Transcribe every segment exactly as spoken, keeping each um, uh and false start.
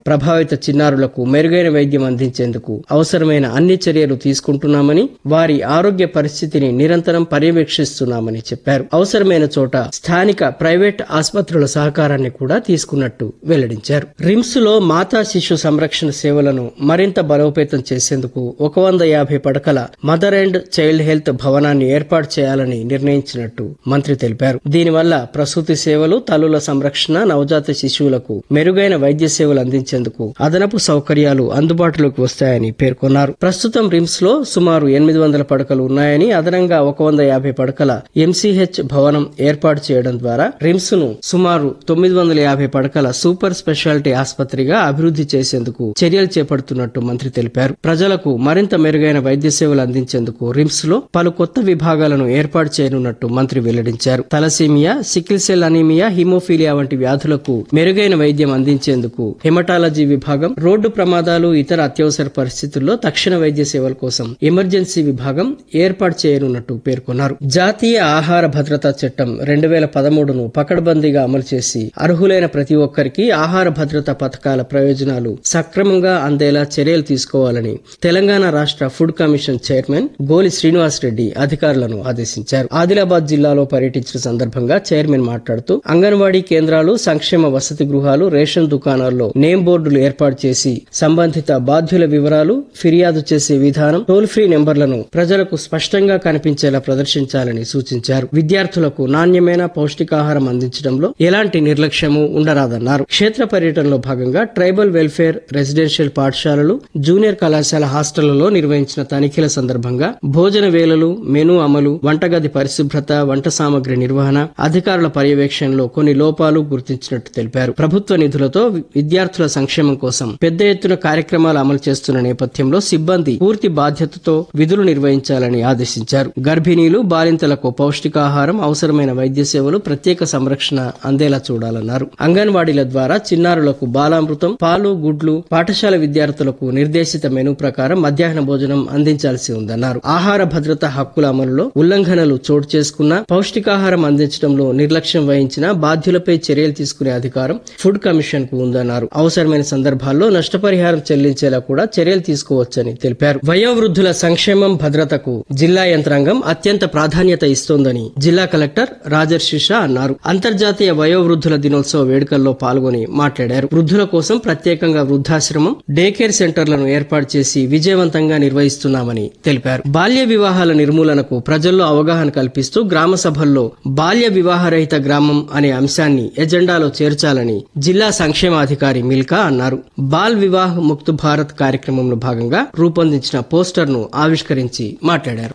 ప్రభావిత చిన్నారులకు మెరుగైన వైద్యం అందించేందుకు అవసరమైన అన్ని చర్యలు తీసుకుంటున్నామని, వారి ఆరోగ్య పరిస్థితిని నిరంతరం పర్యవేక్షిస్తున్నామని చెప్పారు. అవసరమైన చోట స్థానిక ప్రైవేట్ ఆసుపత్రుల సహకారాన్ని కూడా తీసుకున్నట్టు వెల్లడించారు. రిమ్స్ లో మాతా శిశు సంరక్షణ సేవలను మరింత బలోపేతం చేసేందుకు ఒక వంద యాభై పడకల మదర్ అండ్ చైల్డ్ హెల్త్ భవనాన్ని ఏర్పాటు చేయాలని నిర్ణయించినట్టు మంత్రి తెలిపారు. దీనివల్ల ప్రసూతి సేవలు, తల్లుల సంరక్షణ, నవజాత శిశువులకు మెరుగైన వైద్య సేవలు అందించేందుకు అదనపు సౌకర్యాలు అందుబాటులోకి వస్తాయని పేర్కొన్నారు. ప్రస్తుతం రిమ్స్ లో సుమారు ఎనిమిది వందల పడకలు ఉన్నాయని, అదనంగా ఒక వంద యాభై పడకల ఎంసీహెచ్ భవనం ఏర్పాటు చేయడం ద్వారా రిమ్స్ ను సుమారు తొమ్మిది వందల యాభై పడకల సూపర్ స్పెషాలిటీ ఆసుపత్రిగా అభివృద్ధి చేసేందుకు చర్యలు చేపడుతున్నట్టు మంత్రి తెలిపారు. ప్రజలకు మరింత మెరుగైన వైద్య సేవలు అందించేందుకు రిమ్స్ లో పలు కొత్త విభాగాలను ఏర్పాటు చేయనున్నట్టు మంత్రి వెల్లడించారు. Thalassemia, sickle cell anaemia, haemophilia వంటి వ్యాధులకు మెరుగైన వైద్యం అందించేందుకు హెమటాలజీ విభాగం, రోడ్డు ప్రమాదాలు, ఇతర అత్యవసర పరిస్థితుల్లో తక్షణ వైద్య సేవల కోసం ఎమర్జెన్సీ విభాగం ఏర్పాటు చేయనున్నట్టు పేర్కొన్నారు. జాతీయ ఆహార భద్రతా చట్టం రెండు వేల పదమూడును పకడ్బందీగా అమలు చేసి అర్హులైన ప్రతి ఒక్కరికి ఆహార భద్రతా పథకాల ప్రయోజనాలు సక్రమంగా అందేలా చర్యలు తీసుకోవాలని తెలంగాణ రాష్ట్ర ఫుడ్ కమిషన్ చైర్మన్ గోలి శ్రీనివాస్ రెడ్డి అధికారులను ఆదేశించారు. ఆదిలాబాద్ జిల్లాలో పర్యటించిన సందర్భంగా చైర్మన్ మాట్లాడుతూ అంగన్వాడీ కేంద్రాలు, సంక్షేమ వసతి గృహాలు, రేషన్ దుకాణాల్లో నేమ్ బోర్డులు ఏర్పాటు చేసి సంబంధిత బాధ్యుల వివరాలు, ఫిర్యాదు చేసే విధానం, టోల్ ఫ్రీ నెంబర్లను ప్రజలకు స్పష్టంగా కనిపించేలా ప్రదర్శించాలని సూచించారు. విద్యార్థులకు నాణ్యమైన పౌష్టికాహారం అందించడంలో ఎలాంటి నిర్లక్ష్యమూ ఉండరాదన్నారు. క్షేత్ర పర్యటనలో భాగంగా ట్రైబల్ వెల్ఫేర్ రెసిడెన్షియల్ పాఠశాలలు, జూనియర్ కళాశాల హాస్టళ్లలో నిర్వహించిన తనిఖీల సందర్భంగా భోజన వేళలు, మెనూ అమలు, వంటగది పరిశుభ్రత, వంట సామగ్రి నిర్వహణ, అధికారుల పర్యవేక్షణలో కొన్ని లోపాలు గుర్తించినట్టు తెలిపారు. ప్రభుత్వ నిధులతో విద్యార్థుల సంక్షేమం కోసం పెద్ద ఎత్తున కార్యక్రమాలు అమలు చేస్తున్న నేపథ్యంలో సిబ్బంది పూర్తి బాధ్యతతో విధులు నిర్వహించాలని ఆదేశించారు. గర్భిణీలు, బాలింతలకు పౌష్టికాహారం, అవసరమైన వైద్య సేవలు, ప్రత్యేక సంరక్షణ అందేలా చూడాలన్నారు. అంగన్వాడీల ద్వారా చిన్నారులకు బాలామృతం, పాలు, గుడ్లు, పాఠశాల విద్యార్థులకు నిర్దేశిత మెనూ ప్రకారం మధ్యాహ్న భోజనం అందించాల్సి ఉందన్నారు. ఆహార భద్రత హక్కుల అమలులో ఉల్లంఘనలు చోటు చేసుకున్నా, పౌష్టికాహారం అందించడంలో నిర్లక్ష్యం వహించిన బాధ్యులపై చర్యలు తీసుకునే అధికారం ఫుడ్ కమిషన్ కు ఉందన్నారు. అవసరమైన సందర్భాల్లో నష్టపరిహారం చెల్లించేలా కూడా చర్యలు తీసుకోవచ్చని తెలిపారు. వయోవృద్ధుల సంక్షేమం, భద్రతకు జిల్లా యంత్రాంగం అత్యంత ప్రాధాన్యత ఇస్తోందని జిల్లా కలెక్టర్ రాజర్షి షా అన్నారు. అంతర్జాతీయ వయోవృద్ధుల దినోత్సవ వేడుకల్లో పాల్గొని మాట్లాడారు. వృద్ధుల కోసం ప్రత్యేకంగా వృద్ధాశ్రమం, డే కేర్ సెంటర్లను ఏర్పాటు చేసి విజయవంతంగా నిర్వహిస్తున్నామని తెలిపారు. బాల్య వివాహాల నిర్మూలనకు ప్రజల్లో అవగాహన కల్పిస్తూ గ్రామ సభల్లో బాల్య వివాహరహిత గ్రామం అనే అంశాన్ని ఎజెండాలో చేర్చాలని జిల్లా సంక్షేమాధికారి మిల్కా అన్నారు. బాల్ వివాహ్ ముక్త్ భారత్ కార్యక్రమంలో భాగంగా రూపొందించిన పోస్టర్ ను ఆవిష్కరించి మాట్లాడారు.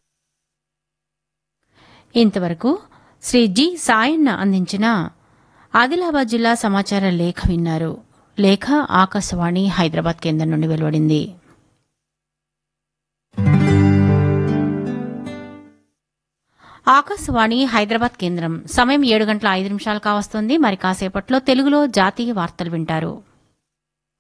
ఇంతవరకు శ్రీ జి సాయన్న అందించిన ఆదిలాబాద్ జిల్లా సమాచార లేఖ విన్నారు. లేఖ ఆకాశవాణి హైదరాబాద్ కేంద్రం నుండి వెలువడింది. ఆకాశవాణి హైదరాబాద్ కేంద్రం సమయం ఏడు గంటల ఐదు నిమిషాలు కావస్తోంది. మరి కాసేపట్లో తెలుగులో జాతీయ వార్తలు వింటారు.